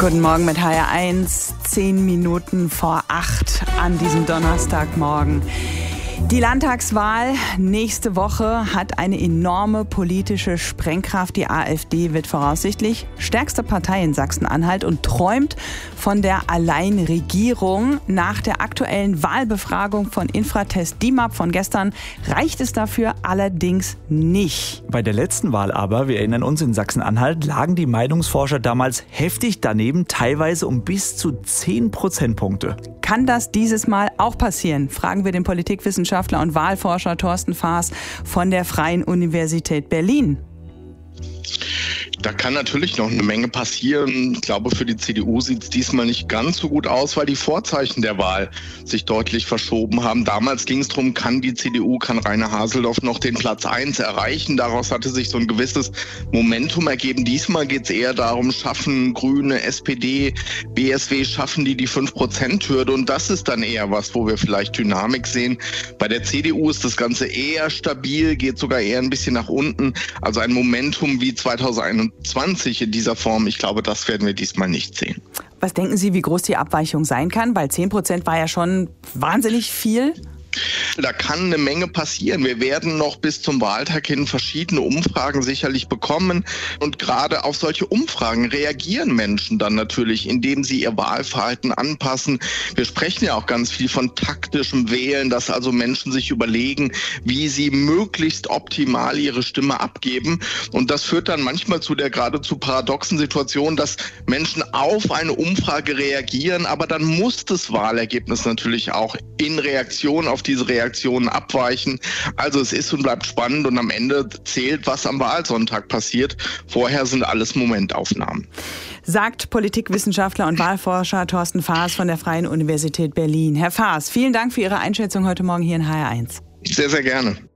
Guten Morgen mit HR1, 10 Minuten vor 8 an diesem Donnerstagmorgen. Die Landtagswahl nächste Woche hat eine enorme politische Sprengkraft. Die AfD wird voraussichtlich stärkste Partei in Sachsen-Anhalt und träumt von der Alleinregierung. Nach der aktuellen Wahlbefragung von Infratest DIMAP von gestern reicht es dafür allerdings nicht. Bei der letzten Wahl aber, wir erinnern uns, in Sachsen-Anhalt lagen die Meinungsforscher damals heftig daneben, teilweise um bis zu 10 Prozentpunkte. Kann das dieses Mal auch passieren? Fragen wir den Politikwissenschaftler und Wahlforscher Thorsten Faas von der Freien Universität Berlin. Da kann natürlich noch eine Menge passieren. Ich glaube, für die CDU sieht es diesmal nicht ganz so gut aus, weil die Vorzeichen der Wahl sich deutlich verschoben haben. Damals ging es darum, kann Rainer Haseloff noch den Platz 1 erreichen. Daraus hatte sich so ein gewisses Momentum ergeben. Diesmal geht es eher darum, schaffen Grüne, SPD, BSW, schaffen die 5%-Hürde. Und das ist dann eher was, wo wir vielleicht Dynamik sehen. Bei der CDU ist das Ganze eher stabil, geht sogar eher ein bisschen nach unten. Also ein Momentum wie 2021 in dieser Form, ich glaube, das werden wir diesmal nicht sehen. Was denken Sie, wie groß die Abweichung sein kann? Weil 10% war ja schon wahnsinnig viel. Da kann eine Menge passieren. Wir werden noch bis zum Wahltag hin verschiedene Umfragen sicherlich bekommen. Und gerade auf solche Umfragen reagieren Menschen dann natürlich, indem sie ihr Wahlverhalten anpassen. Wir sprechen ja auch ganz viel von taktischem Wählen, dass also Menschen sich überlegen, wie sie möglichst optimal ihre Stimme abgeben. Und das führt dann manchmal zu der geradezu paradoxen Situation, dass Menschen auf eine Umfrage reagieren, aber dann muss das Wahlergebnis natürlich auch in Reaktion auf diese Reaktionen abweichen. Also es ist und bleibt spannend und am Ende zählt, was am Wahlsonntag passiert. Vorher sind alles Momentaufnahmen. Sagt Politikwissenschaftler und Wahlforscher Thorsten Faas von der Freien Universität Berlin. Herr Faas, vielen Dank für Ihre Einschätzung heute Morgen hier in HR1. Sehr, sehr gerne.